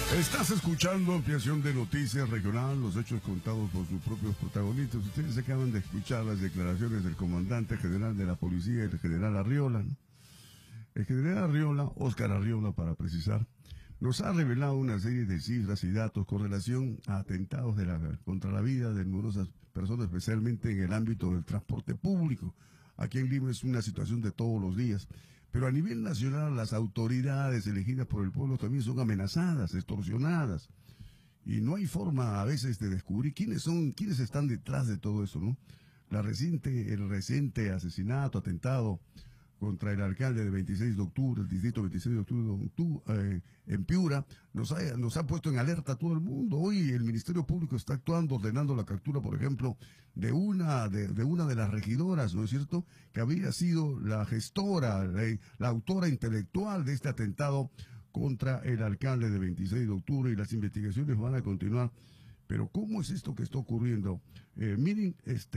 Estás escuchando Ampliación de Noticias Regional, los hechos contados por sus propios protagonistas. Ustedes acaban de escuchar las declaraciones del comandante general de la policía, el general Arriola, ¿no? El general Arriola, Óscar Arriola para precisar, nos ha revelado una serie de cifras y datos con relación a atentados contra la vida de numerosas personas, especialmente en el ámbito del transporte público. Aquí en Lima es una situación de todos los días. Pero a nivel nacional, las autoridades elegidas por el pueblo también son amenazadas, extorsionadas. Y no hay forma a veces de descubrir quiénes están detrás de todo eso, ¿no? El reciente asesinato, atentado contra el alcalde de 26 de octubre, el distrito 26 de octubre en Piura, nos ha puesto en alerta a todo el mundo. Hoy el Ministerio Público está actuando, ordenando la captura, por ejemplo, de una de las regidoras, ¿no es cierto?, que había sido la gestora, la autora intelectual de este atentado contra el alcalde de 26 de octubre, y las investigaciones van a continuar. Pero ¿cómo es esto que está ocurriendo? Miren,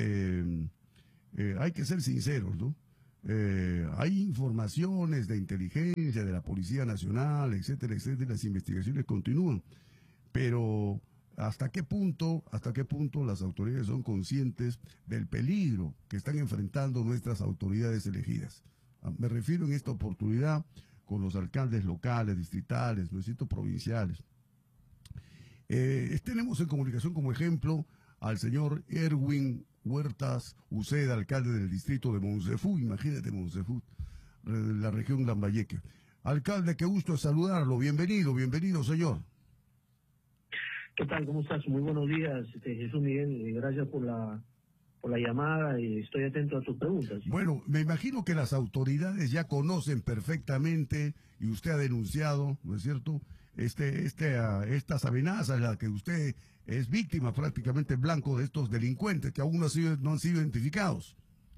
hay que ser sinceros, ¿no? Hay informaciones de inteligencia, de la Policía Nacional, etcétera, etcétera, las investigaciones continúan, pero ¿hasta qué punto las autoridades son conscientes del peligro que están enfrentando nuestras autoridades elegidas? Me refiero en esta oportunidad con los alcaldes locales, distritales, ¿no es cierto?, provinciales. Tenemos en comunicación como ejemplo al señor Erwin Huertas Uceda, alcalde del distrito de Monsefú, imagínate Monsefú, de la región Lambayeque. Alcalde, qué gusto saludarlo, bienvenido señor. ¿Qué tal? ¿Cómo estás? Muy buenos días, Jesús Miguel, gracias por la llamada y estoy atento a tus preguntas. Bueno, me imagino que las autoridades ya conocen perfectamente y usted ha denunciado, ¿no es cierto?, estas amenazas, las que usted es víctima, prácticamente blanco de estos delincuentes que aún no han sido identificados.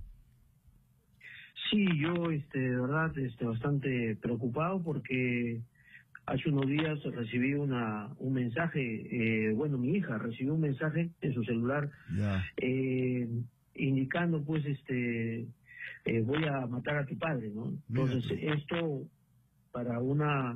Sí, yo de verdad bastante preocupado porque hace unos días recibí un mensaje, mi hija recibió un mensaje en su celular indicando pues voy a matar a tu padre, ¿no? Entonces esto para una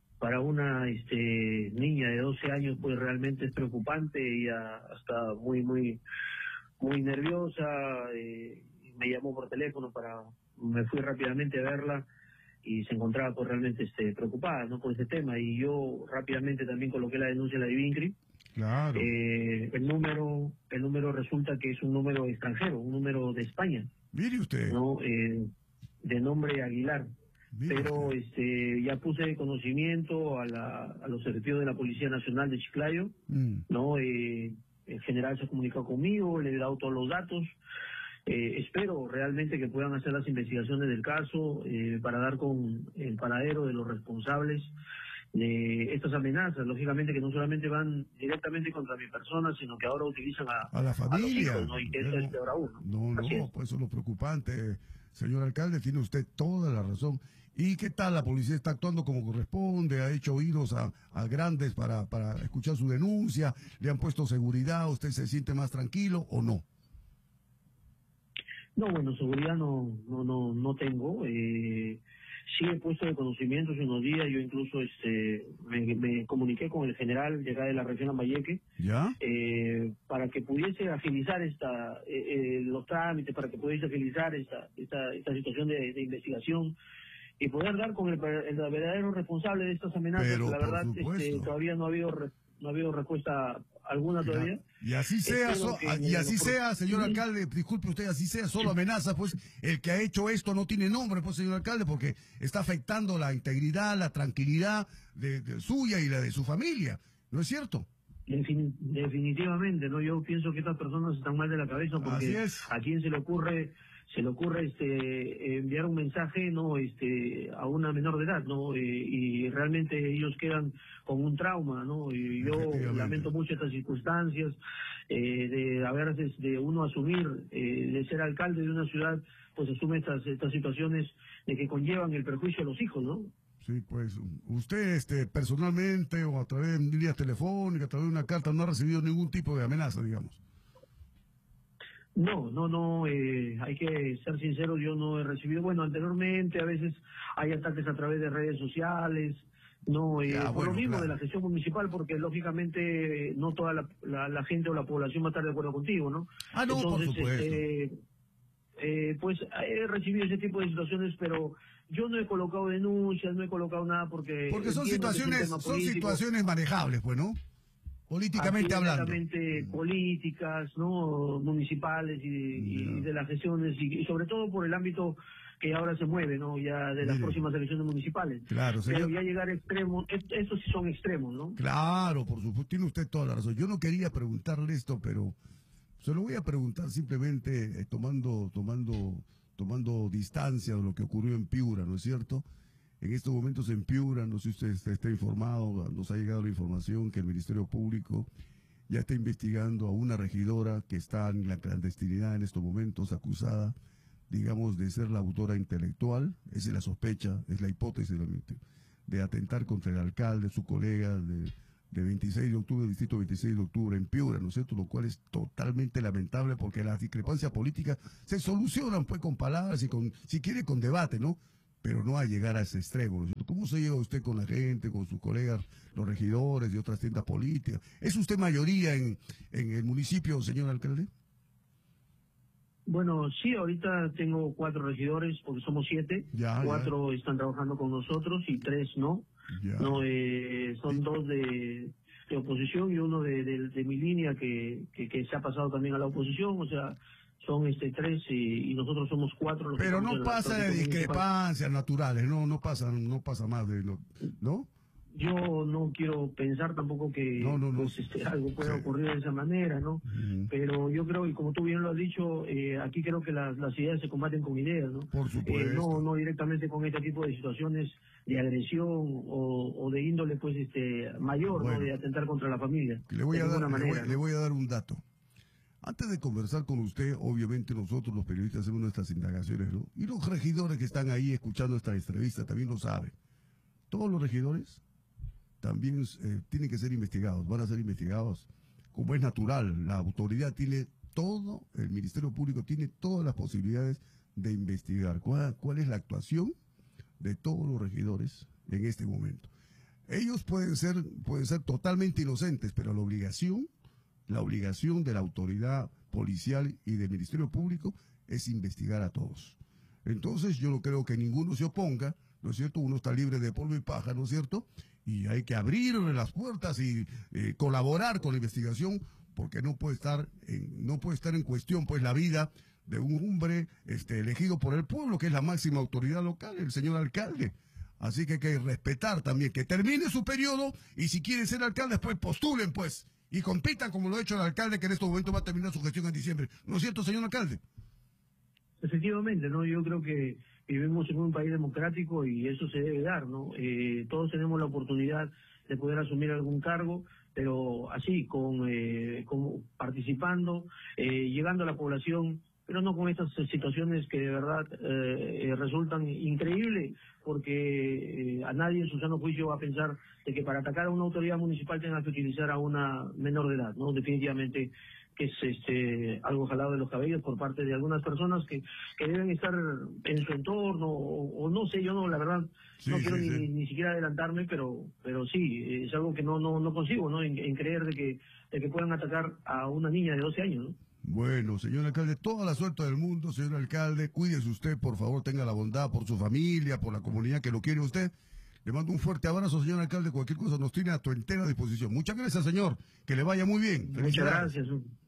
niña de 12 años pues realmente es preocupante. Ella hasta muy nerviosa, me llamó por teléfono, me fui rápidamente a verla y se encontraba pues realmente preocupada, ¿no?, por este tema, y yo rápidamente también coloqué la denuncia en la DIVINCRI. Claro. El número resulta que es un número extranjero, un número de España. Mire usted. ¿No? De nombre Aguilar. Pero ya puse de conocimiento a los efectivos de la Policía Nacional de Chiclayo, ¿no? El general se ha comunicado conmigo, le he dado todos los datos. Espero realmente que puedan hacer las investigaciones del caso para dar con el paradero de los responsables de estas amenazas, lógicamente que no solamente van directamente contra mi persona, sino que ahora utilizan a la familia, a los hijos, ¿no? Y que eso es peor aún, ¿no? No, pues eso es lo preocupante, señor alcalde, tiene usted toda la razón. ¿Y qué tal? ¿La policía está actuando como corresponde? ¿Ha hecho oídos a grandes para escuchar su denuncia? ¿Le han puesto seguridad? ¿Usted se siente más tranquilo o no? No, bueno, seguridad no tengo. Sí he puesto de conocimiento hace unos días. Yo incluso me comuniqué con el general de acá de la región Lambayeque, para que pudiese agilizar los trámites, para que pudiese agilizar esta situación de investigación y poder dar con el verdadero responsable de estas amenazas. Pero, la verdad, todavía no ha habido respuesta alguna todavía. Y así sea, señor alcalde, disculpe usted, así sea, solo amenaza, pues el que ha hecho esto no tiene nombre, pues, señor alcalde, porque está afectando la integridad, la tranquilidad de suya y la de su familia, ¿no es cierto? Definitivamente, no, yo pienso que estas personas están mal de la cabeza, porque a quién se le ocurre enviar un mensaje, no, a una menor de edad, no, y realmente ellos quedan con un trauma, no, y yo lamento mucho estas circunstancias de uno asumir, de ser alcalde de una ciudad, pues asume estas situaciones de que conllevan el perjuicio a los hijos, ¿no? Sí, pues usted personalmente o a través de líneas telefónicas, a través de una carta, no ha recibido ningún tipo de amenaza, digamos. No, hay que ser sincero, yo no he recibido, bueno, anteriormente a veces hay ataques a través de redes sociales, no por lo mismo de la gestión municipal, porque lógicamente no toda la gente o la población va a estar de acuerdo contigo, ¿no? No, entonces, por supuesto. Pues he recibido ese tipo de situaciones, pero yo no he colocado denuncias, no he colocado nada porque son situaciones manejables, pues, ¿no? Políticamente hablando. Políticas, ¿no? Municipales y de las gestiones, y sobre todo por el ámbito que ahora se mueve, ¿no? Ya de las próximas elecciones municipales. Claro, señor. Pero ya llegar a extremos, estos sí son extremos, ¿no? Claro, por supuesto, tiene usted toda la razón. Yo no quería preguntarle esto, pero se lo voy a preguntar simplemente tomando distancia de lo que ocurrió en Piura, ¿no es cierto? En estos momentos en Piura, no sé si usted está informado, nos ha llegado la información que el Ministerio Público ya está investigando a una regidora que está en la clandestinidad en estos momentos, acusada, digamos, de ser la autora intelectual, esa es la sospecha, es la hipótesis de atentar contra el alcalde, su colega de 26 de octubre, del distrito 26 de octubre en Piura, ¿no es cierto? Lo cual es totalmente lamentable porque las discrepancias políticas se solucionan pues con palabras y si quiere con debate, ¿no? Pero no a llegar a ese extremo, ¿no es cierto? ¿Cómo se lleva usted con la gente, con sus colegas, los regidores y otras tiendas políticas? ¿Es usted mayoría en el municipio, señor alcalde? Bueno, sí, ahorita tengo 4 regidores, porque somos 7. 4 están trabajando con nosotros y 3 no. No, son 2 de oposición y 1 de mi línea que se ha pasado también a la oposición, o sea, son 3 y nosotros somos 4. Pero no pasa de discrepancias naturales, no pasa más de lo, ¿no? Yo no quiero pensar tampoco que algo pueda ocurrir de esa manera, ¿no? Pero yo creo, y como tú bien lo has dicho, aquí creo que las ideas se combaten con ideas, ¿no? Por supuesto. No directamente con este tipo de situaciones de agresión o de índole, pues, mayor, ¿no? De atentar contra la familia. Le voy a dar un dato. Antes de conversar con usted, obviamente nosotros los periodistas hacemos nuestras indagaciones, ¿no? Y los regidores que están ahí escuchando esta entrevista también lo saben. Todos los regidores también tienen que ser investigados, van a ser investigados como es natural. La autoridad tiene todo, el Ministerio Público tiene todas las posibilidades de investigar cuál es la actuación de todos los regidores en este momento. Ellos pueden ser totalmente inocentes, pero la obligación de la autoridad policial y del Ministerio Público es investigar a todos. Entonces yo no creo que ninguno se oponga, ¿no es cierto? Uno está libre de polvo y paja, ¿no es cierto? Y hay que abrirle las puertas y colaborar con la investigación, porque no puede estar en cuestión pues la vida de un hombre elegido por el pueblo, que es la máxima autoridad local, el señor alcalde. Así que hay que respetar también, que termine su periodo, y si quieren ser alcaldes, pues postulen pues, y compitan como lo ha hecho el alcalde, que en estos momentos va a terminar su gestión en diciembre. ¿No es cierto, señor alcalde? Efectivamente, ¿no? Yo creo que vivimos en un país democrático y eso se debe dar, ¿no? Todos tenemos la oportunidad de poder asumir algún cargo, pero así, como participando, llegando a la población, pero no con estas situaciones que de verdad resultan increíbles, porque a nadie en su sano juicio va a pensar de que para atacar a una autoridad municipal tenga que utilizar a una menor de edad, ¿no? Definitivamente que es algo jalado de los cabellos por parte de algunas personas que deben estar en su entorno, o no sé, yo no, la verdad, no quiero ni siquiera adelantarme, pero sí, es algo que no consigo, ¿no? En creer de que puedan atacar a una niña de 12 años, ¿no? Bueno, señor alcalde, toda la suerte del mundo, señor alcalde, cuídese usted, por favor, tenga la bondad por su familia, por la comunidad que lo quiere usted. Le mando un fuerte abrazo, señor alcalde, cualquier cosa nos tiene a tu entera disposición. Muchas gracias, señor, que le vaya muy bien. Muchas gracias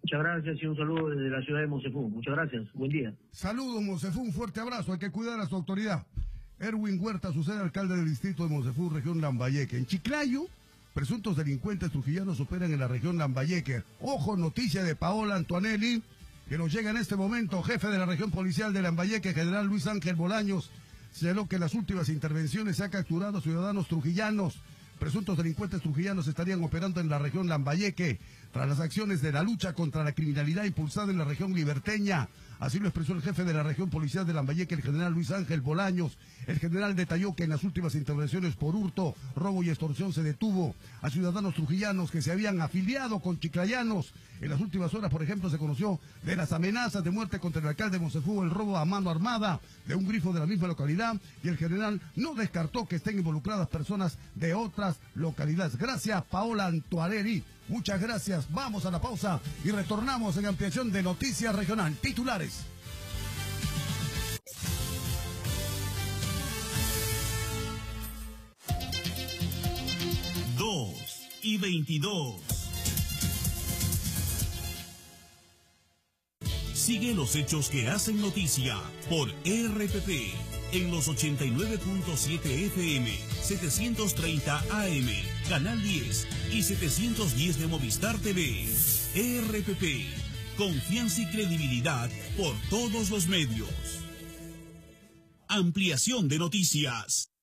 y un saludo desde la ciudad de Monsefú. Muchas gracias, buen día. Saludos, Monsefú, un fuerte abrazo, hay que cuidar a su autoridad. Erwin Huerta, sucede alcalde del distrito de Monsefú, región Lambayeque. En Chiclayo, presuntos delincuentes trujillanos operan en la región Lambayeque. Ojo, noticia de Paola Antonelli, que nos llega en este momento. Jefe de la región policial de Lambayeque, general Luis Ángel Bolaños, señaló que en las últimas intervenciones se ha capturado a ciudadanos trujillanos. Presuntos delincuentes trujillanos estarían operando en la región Lambayeque tras las acciones de la lucha contra la criminalidad impulsada en la región liberteña. Así lo expresó el jefe de la región policial de Lambayeque, el general Luis Ángel Bolaños. El general detalló que en las últimas intervenciones por hurto, robo y extorsión se detuvo a ciudadanos trujillanos que se habían afiliado con chiclayanos En las últimas horas, por ejemplo, se conoció de las amenazas de muerte contra el alcalde de Monsefú, el robo a mano armada de un grifo de la misma localidad, y el general no descartó que estén involucradas personas de otras localidades. Gracias, Paola Antuareri. Muchas gracias. Vamos a la pausa y retornamos en ampliación de Noticias Regional. Titulares. 2:22. Sigue los hechos que hacen noticia por RPP en los 89.7 FM, 730 AM, Canal 10 y 710 de Movistar TV. RPP, confianza y credibilidad por todos los medios. Ampliación de noticias.